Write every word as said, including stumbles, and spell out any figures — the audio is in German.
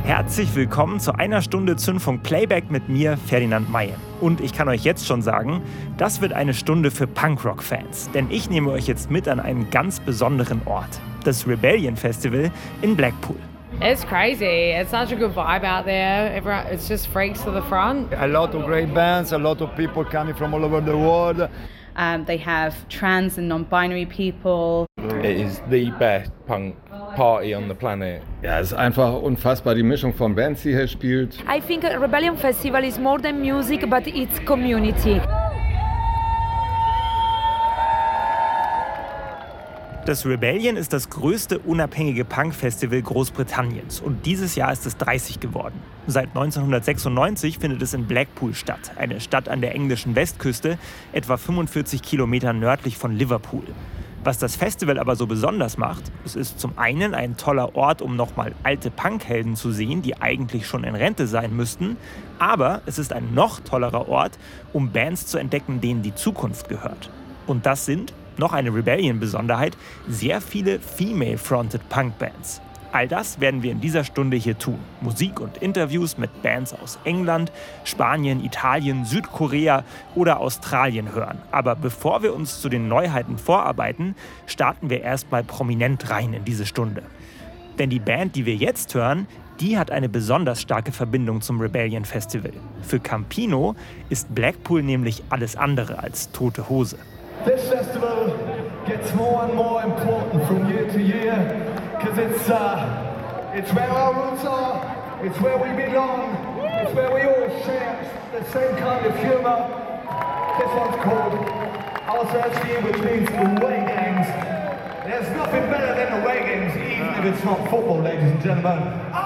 Herzlich willkommen zu einer Stunde Zündfunk Playback mit mir, Ferdinand Mayen. Und ich kann euch jetzt schon sagen, das wird eine Stunde für Punkrock-Fans. Denn ich nehme euch jetzt mit an einen ganz besonderen Ort. Das Rebellion Festival in Blackpool. It's crazy. It's such a good vibe out there. Everyone, it's just freaks to the front. A lot of great bands, a lot of people coming from all over the world. Um, they have trans and non-binary people. It is the best punk party on the planet. Ja, es ist einfach unfassbar, die Mischung von Bands, die hier spielt. I think Rebellion Festival is more than music, but it's community. Das Rebellion ist das größte unabhängige Punk-Festival Großbritanniens und dieses Jahr ist es dreißig geworden. Seit neunzehnhundertsechsundneunzig findet es in Blackpool statt, eine Stadt an der englischen Westküste, etwa fünfundvierzig Kilometer nördlich von Liverpool. Was das Festival aber so besonders macht, es ist zum einen ein toller Ort, um nochmal alte Punkhelden zu sehen, die eigentlich schon in Rente sein müssten, aber es ist ein noch tollerer Ort, um Bands zu entdecken, denen die Zukunft gehört. Und das sind, noch eine Rebellion-Besonderheit, sehr viele Female-Fronted Punk-Bands. All das werden wir in dieser Stunde hier tun. Musik und Interviews mit Bands aus England, Spanien, Italien, Südkorea oder Australien hören. Aber bevor wir uns zu den Neuheiten vorarbeiten, starten wir erstmal prominent rein in diese Stunde. Denn die Band, die wir jetzt hören, die hat eine besonders starke Verbindung zum Rebellion Festival. Für Campino ist Blackpool nämlich alles andere als tote Hose. This festival gets more and more important from year to year because it's, uh, it's where our roots are, it's where we belong, it's where we all share the same kind of humour. This one's called Our Search Team, which means away games. There's nothing better than away games, even if it's not football, ladies and gentlemen.